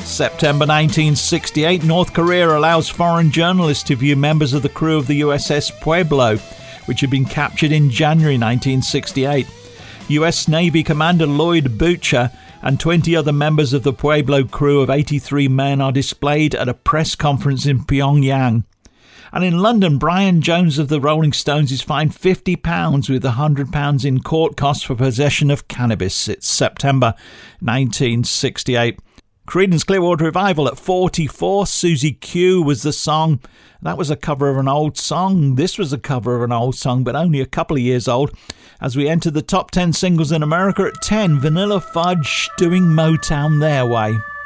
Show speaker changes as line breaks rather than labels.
September 1968, North Korea allows foreign journalists to view members of the crew of the USS Pueblo, which had been captured in January 1968. US Navy Commander Lloyd Butcher and 20 other members of the Pueblo crew of 83 men are displayed at a press conference in Pyongyang. And in London, Brian Jones of the Rolling Stones is fined £50 with £100 in court costs for possession of cannabis. It's September 1968. Creedence Clearwater Revival at 44. Susie Q was the song. That was a cover of an old song. This was a cover of an old song, but only a couple of years old. As we enter the top 10 singles in America at 10, Vanilla Fudge doing Motown their way.